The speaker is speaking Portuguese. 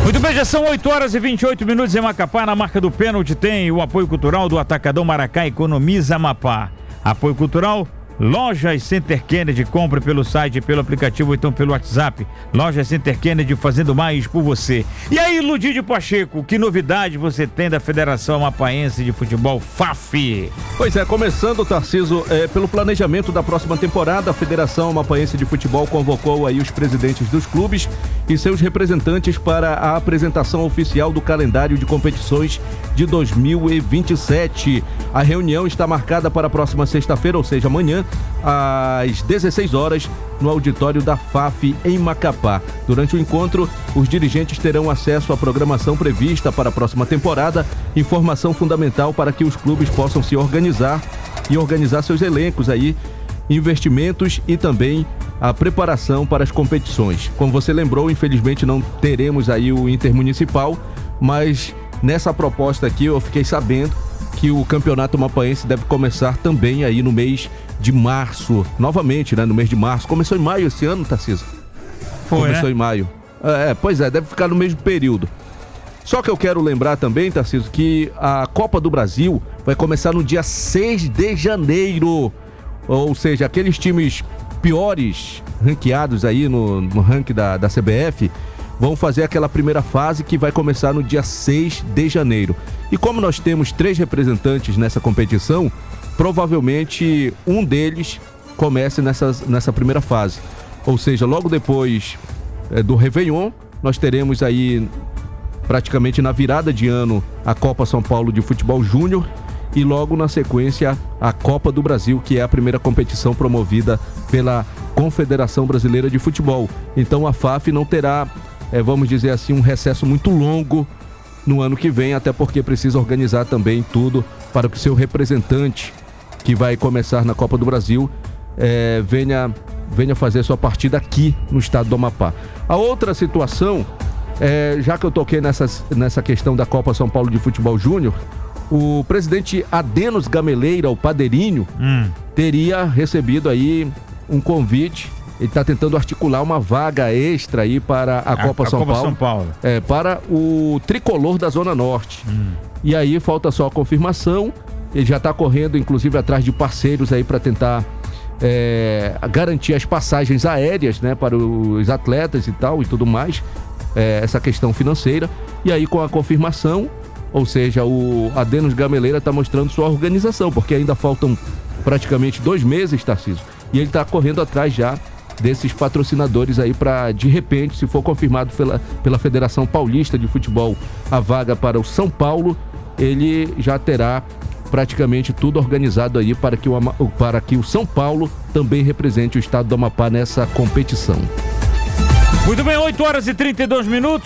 Muito bem, já são 8 horas e 28 minutos em Macapá. Na marca do pênalti tem o apoio cultural do Atacadão Maracá Economiza Amapá. Apoio cultural, Lojas Center Kennedy. Compre pelo site, pelo aplicativo ou então pelo WhatsApp. Lojas Center Kennedy, fazendo mais por você. E aí, Ludídio Pacheco, que novidade você tem da Federação Amapaense de Futebol, FAF? Pois é, começando, Tarciso, pelo planejamento da próxima temporada, a Federação Amapaense de Futebol convocou aí os presidentes dos clubes e seus representantes para a apresentação oficial do calendário de competições de 2027. A reunião está marcada para a próxima sexta-feira, ou seja, amanhã, às 16 horas, no auditório da FAF em Macapá. Durante o encontro, os dirigentes terão acesso à programação prevista para a próxima temporada, informação fundamental para que os clubes possam se organizar e organizar seus elencos aí, investimentos e também a preparação para as competições. Como você lembrou, infelizmente não teremos aí o Intermunicipal, mas nessa proposta aqui eu fiquei sabendo que o Campeonato Amapaense deve começar também aí no mês de março, novamente, né? No mês de março. Começou em maio esse ano, Tarciso? Começou em maio. Pois é, deve ficar no mesmo período. Só que eu quero lembrar também, Tarciso, que a Copa do Brasil vai começar no dia 6 de janeiro. Ou seja, aqueles times piores ranqueados aí no ranking da CBF vão fazer aquela primeira fase que vai começar no dia 6 de janeiro. E como nós temos 3 representantes nessa competição, provavelmente um deles comece nessa primeira fase. Ou seja, logo depois do Réveillon, nós teremos aí praticamente na virada de ano a Copa São Paulo de Futebol Júnior e logo na sequência a Copa do Brasil, que é a primeira competição promovida pela Confederação Brasileira de Futebol. Então a FAF não terá, vamos dizer assim, um recesso muito longo no ano que vem, até porque precisa organizar também tudo para que o seu representante, que vai começar na Copa do Brasil, venha fazer sua partida aqui no estado do Amapá. A outra situação, já que eu toquei nessa questão da Copa São Paulo de Futebol Júnior, o presidente Adenos Gameleira, o Padeirinho, teria recebido aí um convite. Ele está tentando articular uma vaga extra aí para a Copa São Paulo. Para o tricolor da Zona Norte. E aí falta só a confirmação. Ele já está correndo, inclusive, atrás de parceiros aí para tentar garantir as passagens aéreas, né, para os atletas e tal e tudo mais. Essa questão financeira. E aí, com a confirmação, ou seja, o Adenos Gameleira está mostrando sua organização, porque ainda faltam praticamente 2 meses, Tarciso, e ele está correndo atrás já desses patrocinadores aí para, de repente, se for confirmado pela Federação Paulista de Futebol a vaga para o São Paulo, ele já terá praticamente tudo organizado aí para que o São Paulo também represente o estado do Amapá nessa competição. Muito bem, 8 horas e 32 minutos.